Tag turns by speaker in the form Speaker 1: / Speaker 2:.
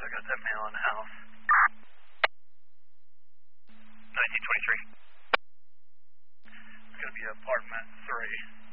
Speaker 1: got that male in the house. 1923. It's going to be apartment 3.